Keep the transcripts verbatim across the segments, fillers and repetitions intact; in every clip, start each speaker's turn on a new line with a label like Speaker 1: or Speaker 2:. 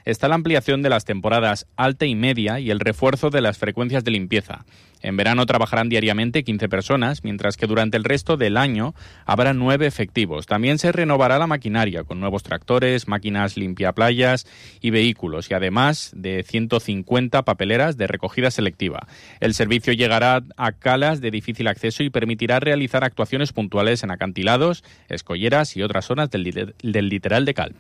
Speaker 1: está la ampliación de las temporadas alta y media y el refuerzo de las frecuencias de limpieza. En verano trabajarán diariamente quince personas, mientras que durante el resto del año habrá nueve efectivos. También se renovará la maquinaria con nuevos tractores, máquinas limpiaplayas y vehículos, y además de ciento cincuenta papeleras de recogida selectiva. El servicio llegará a calas de difícil acceso y permitirá realizar actuaciones puntuales en acantilados, escolleras y otras zonas del, del litoral de Calp.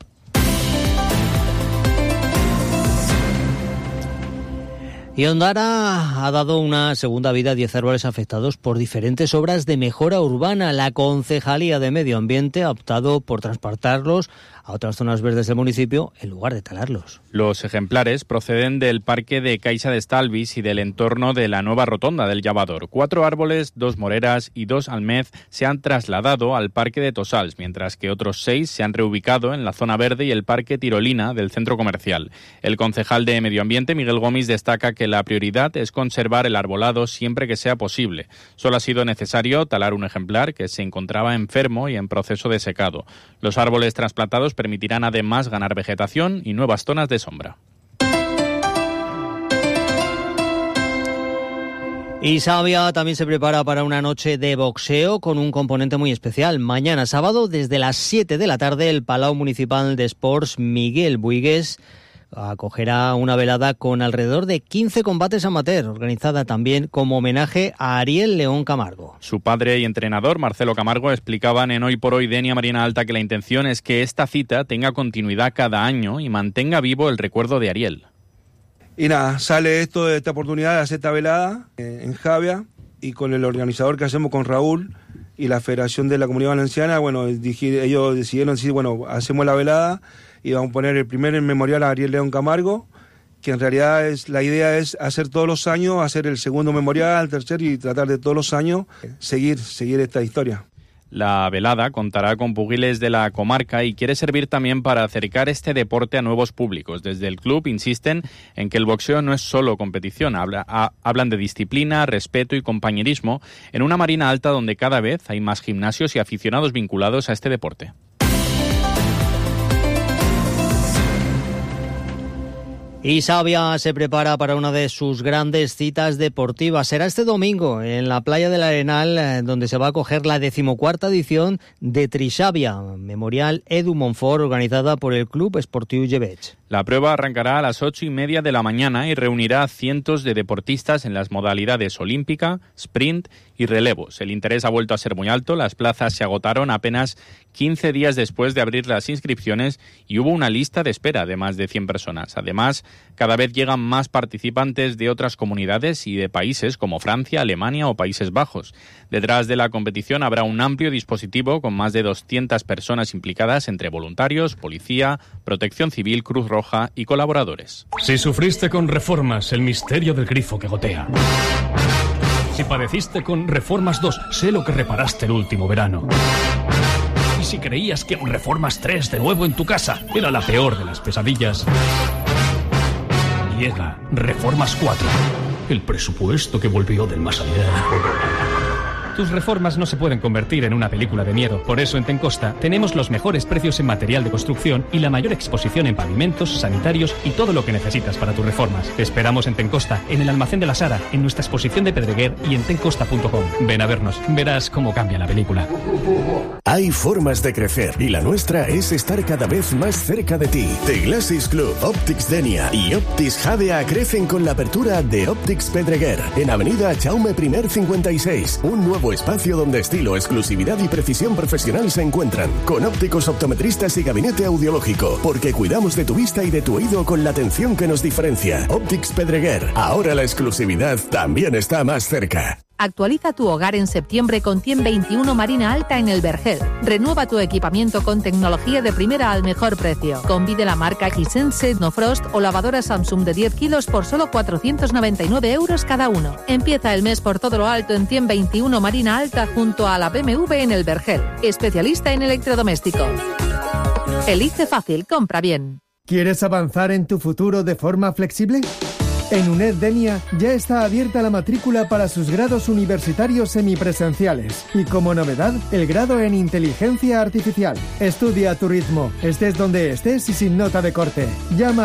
Speaker 2: Y Ondara ha dado una segunda vida a diez árboles afectados por diferentes obras de mejora urbana. La Concejalía de Medio Ambiente ha optado por transportarlos a otras zonas verdes del municipio en lugar de talarlos.
Speaker 1: Los ejemplares proceden del parque de Caixa de Estalvis y del entorno de la nueva rotonda del Llavador. Cuatro árboles, dos moreras y dos almez se han trasladado al parque de Tosals, mientras que otros seis se han reubicado en la zona verde y el parque Tirolina del centro comercial. El concejal de Medio Ambiente, Miguel Gómez, destaca que la prioridad es conservar el arbolado siempre que sea posible. Solo ha sido necesario talar un ejemplar que se encontraba enfermo y en proceso de secado. Los árboles trasplantados permitirán además ganar vegetación y nuevas zonas de sombra.
Speaker 2: Y Savia también se prepara para una noche de boxeo con un componente muy especial. Mañana sábado, desde las siete de la tarde, el Palau Municipal de Esports Miguel Buigues acogerá una velada con alrededor de quince combates amateur, organizada también como homenaje a Ariel León Camargo.
Speaker 1: Su padre y entrenador, Marcelo Camargo, explicaban en Hoy por Hoy Denia Marina Alta que la intención es que esta cita tenga continuidad cada año y mantenga vivo el recuerdo de Ariel.
Speaker 3: Y nada, sale esto de esta oportunidad de hacer esta velada en Javia, y con el organizador que hacemos con Raúl y la Federación de la Comunidad Valenciana, bueno, ellos decidieron decir, bueno, hacemos la velada y vamos a poner el primer memorial a Ariel León Camargo, que en realidad es la idea es hacer todos los años, hacer el segundo memorial, el tercer, y tratar de todos los años seguir, seguir esta historia.
Speaker 1: La velada contará con pugiles de la comarca y quiere servir también para acercar este deporte a nuevos públicos. Desde el club insisten en que el boxeo no es solo competición, habla, a, hablan de disciplina, respeto y compañerismo en una Marina Alta donde cada vez hay más gimnasios y aficionados vinculados a este deporte.
Speaker 2: Y Savia se prepara para una de sus grandes citas deportivas. Será este domingo en la playa del Arenal, donde se va a acoger la decimocuarta edición de Trisavia, Memorial Edu Montfort, organizada por el Club Esportiu Llebeig.
Speaker 1: La prueba arrancará a las ocho y media de la mañana y reunirá a cientos de deportistas en las modalidades olímpica, sprint y relevos. El interés ha vuelto a ser muy alto, las plazas se agotaron apenas quince días después de abrir las inscripciones y hubo una lista de espera de más de cien personas. Además, cada vez llegan más participantes de otras comunidades y de países como Francia, Alemania o Países Bajos. Detrás de la competición habrá un amplio dispositivo con más de doscientas personas implicadas entre voluntarios, policía, protección civil, Cruz Roja y colaboradores.
Speaker 4: Si sufriste con Reformas, el misterio del grifo que gotea. Si padeciste con Reformas dos, sé lo que reparaste el último verano. Y si creías que un Reformas tres de nuevo en tu casa era la peor de las pesadillas, llega Reformas cuatro, el presupuesto que volvió del más allá. Tus reformas no se pueden convertir en una película de miedo. Por eso en Tencosta tenemos los mejores precios en material de construcción y la mayor exposición en pavimentos, sanitarios y todo lo que necesitas para tus reformas. Te esperamos en Tencosta, en el Almacén de la Sara, en nuestra exposición de Pedreguer y en tencosta punto com. Ven a vernos, verás cómo cambia la película.
Speaker 5: Hay formas de crecer y la nuestra es estar cada vez más cerca de ti. The Glasses Club, Optics Denia y Optics Jadea crecen con la apertura de Optics Pedreguer en Avenida Jaume I cincuenta y seis, un nuevo espacio donde estilo, exclusividad y precisión profesional se encuentran, con ópticos, optometristas y gabinete audiológico, porque cuidamos de tu vista y de tu oído con la atención que nos diferencia. Optics Pedreguer, ahora la exclusividad también está más cerca.
Speaker 6: Actualiza tu hogar en septiembre con Tiem veintiuno Marina Alta en el Vergel. Renueva tu equipamiento con tecnología de primera al mejor precio. Convide la marca Hisense, No Frost o lavadora Samsung de diez kilos por solo cuatrocientos noventa y nueve euros cada uno. Empieza el mes por todo lo alto en Tiem veintiuno Marina Alta junto a la B M W en el Vergel. Especialista en electrodomésticos. Elige fácil, compra bien.
Speaker 7: ¿Quieres avanzar en tu futuro de forma flexible? En UNED Denia ya está abierta la matrícula para sus grados universitarios semipresenciales y como novedad, el grado en Inteligencia Artificial. Estudia a tu ritmo, estés donde estés y sin nota de corte. Llama